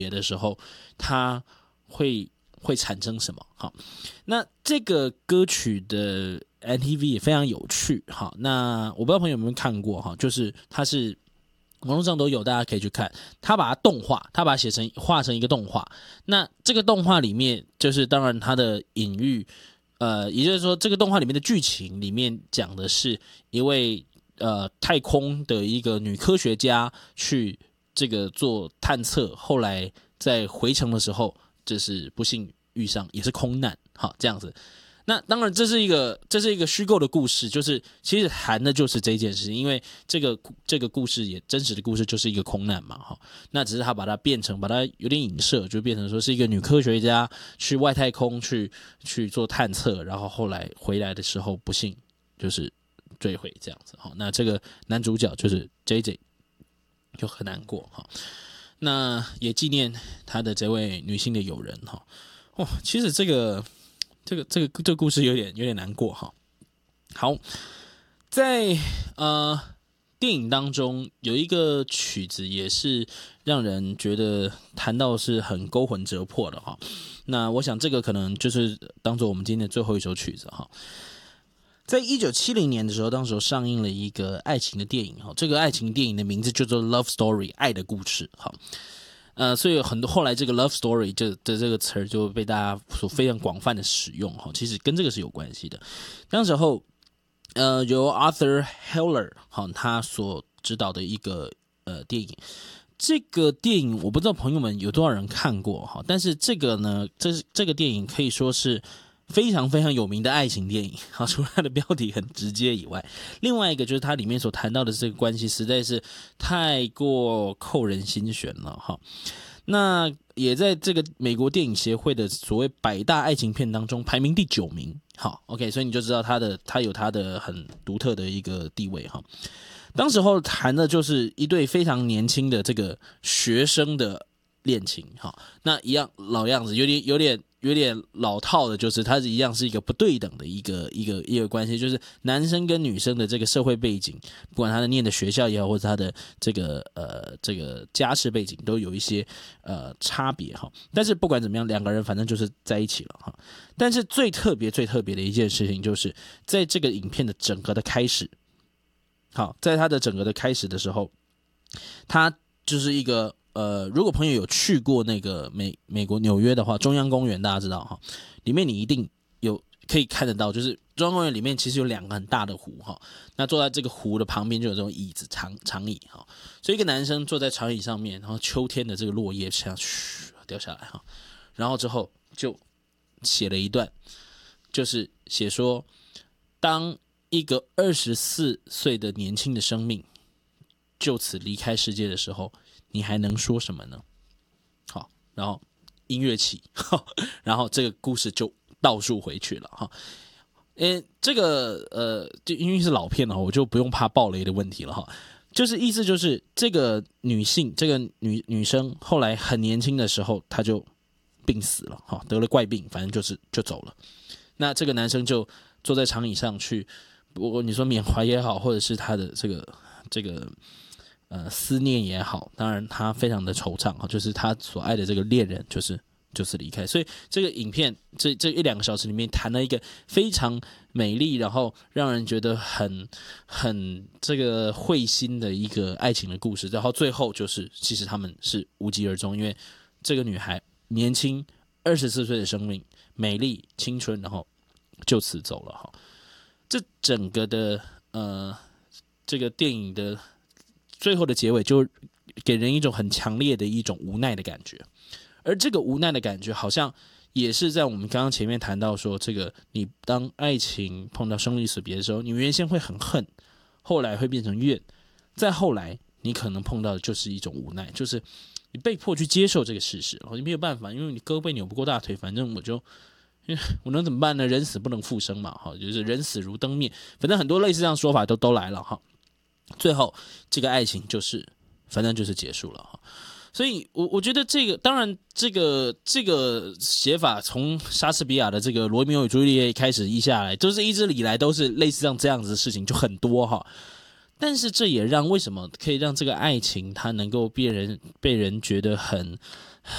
别的时候，它会产生什么？好，那这个歌曲的 MTV 也非常有趣。好，那我不知道朋友有没有看过哈，就是它是网络上都有，大家可以去看。他把它动画，他把它画成一个动画。那这个动画里面，就是当然它的隐喻，也就是说，这个动画里面的剧情里面讲的是一位太空的一个女科学家去这个做探测，后来在回程的时候，就是不幸遇上，也是空难，好这样子。那当然，这是一个虚构的故事，就是其实谈的就是这件事，因为这个故事也真实的故事就是一个空难嘛，哈。那只是他把它有点影射，就变成说是一个女科学家去外太空去做探测，然后后来回来的时候不幸就是坠毁这样子，哈。那这个男主角就是 JJ 就很难过，哈。那也纪念他的这位女性的友人，哈。哦，其实这个故事有点难过哈。好，在电影当中有一个曲子也是让人觉得谈到是很勾魂折魄的哈。那我想这个可能就是当做我们今天的最后一首曲子哈。在1970年的时候，当时上映了一个爱情的电影哈，这个爱情电影的名字叫做《Love Story》爱的故事哈。所以很多后来这个 love story 的这个词儿就被大家所非常广泛的使用哈，其实跟这个是有关系的。当时候由 Arthur Heller 哈他所指导的一个电影，这个电影我不知道朋友们有多少人看过哈，但是这个呢，这个电影可以说是非常非常有名的爱情电影，好，除了它的标题很直接以外，另外一个就是它里面所谈到的这个关系实在是太过扣人心弦了哈。那也在这个美国电影协会的所谓100大爱情片当中排名第9名，好 ，OK， 所以你就知道它有它的很独特的一个地位哈。当时候谈的就是一对非常年轻的这个学生的恋情，哈，那一样老样子，有点老套的，就是它一样是一个不对等的一个关系，就是男生跟女生的这个社会背景，不管他的念的学校也好，或者他的这个家世背景，都有一些差别哈。但是不管怎么样，两个人反正就是在一起了哈。但是最特别的一件事情，就是在这个影片的整个的开始，好，在它的整个的开始的时候，它就是一个。如果朋友有去过那个美国纽约的话，中央公园大家知道哈，里面你一定可以看得到，就是中央公园里面其实有2个很大的湖哈，那坐在这个湖的旁边就有这种椅子长椅哈，所以一个男生坐在长椅上面，然后秋天的这个落叶这样嘘掉下来哈，然后之后就写了一段，就是写说，当一个24岁的年轻的生命就此离开世界的时候。你还能说什么呢？好，然后音乐起，然后这个故事就倒数回去了哈。这个就因为是老片了，我就不用怕爆雷的问题了哈。就是意思就是这个女性，这个女生后来很年轻的时候，她就病死了哈，得了怪病，反正就走了。那这个男生就坐在长椅上去，不过你说缅怀也好，或者是他的这个。思念也好，当然他非常的惆怅，就是他所爱的这个恋人就是离开，所以这个影片这1-2个小时里面谈了一个非常美丽，然后让人觉得很这个会心的一个爱情的故事，然后最后就是其实他们是无疾而终，因为这个女孩年轻24岁的生命，美丽青春，然后就此走了哈。这整个的这个电影的。最后的结尾就给人一种很强烈的一种无奈的感觉，而这个无奈的感觉好像也是在我们刚刚前面谈到说，这个你当爱情碰到生离死别的时候，你原先会很恨，后来会变成怨，再后来你可能碰到的就是一种无奈，就是你被迫去接受这个事实，然后你没有办法，因为你胳膊扭不过大腿，反正我能怎么办呢？人死不能复生嘛，就是人死如灯灭，反正很多类似这样说法都来了哈。最后，这个爱情反正就是结束了哈。所以我觉得这个，当然这个写法从莎士比亚的这个《罗密欧与朱丽叶》开始下来，就是一直以来都是类似像这样子的事情就很多哈。但是这也为什么可以让这个爱情它能够被人觉得很